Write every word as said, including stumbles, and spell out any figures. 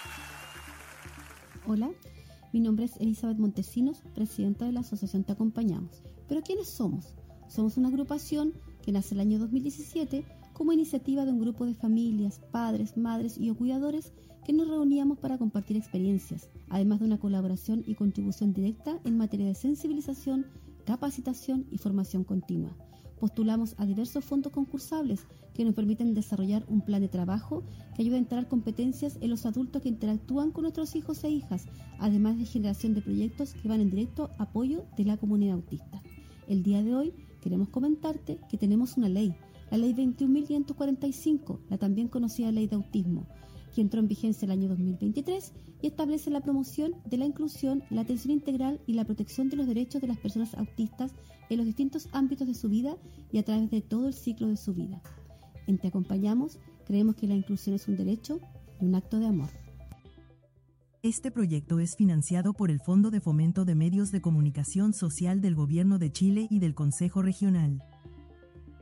Hola, mi nombre es Elizabeth Montesinos, presidenta de la Asociación Te Acompañamos. ¿Pero quiénes somos? Somos una agrupación que nace el año dos mil diecisiete como iniciativa de un grupo de familias, padres, madres y o cuidadores que nos reuníamos para compartir experiencias, además de una colaboración y contribución directa en materia de sensibilización, capacitación y formación continua. Postulamos a diversos fondos concursables que nos permiten desarrollar un plan de trabajo que ayude a instalar competencias en los adultos que interactúan con nuestros hijos e hijas, además de generación de proyectos que van en directo apoyo de la comunidad autista. El día de hoy queremos comentarte que tenemos una ley, la Ley veintiún mil quinientos cuarenta y cinco, la también conocida Ley de Autismo, que entró en vigencia el año dos mil veintitrés y establece la promoción de la inclusión, la atención integral y la protección de los derechos de las personas autistas en los distintos ámbitos de su vida y a través de todo el ciclo de su vida. En Te Acompañamos, creemos que la inclusión es un derecho y un acto de amor. Este proyecto es financiado por el Fondo de Fomento de Medios de Comunicación Social del Gobierno de Chile y del Consejo Regional.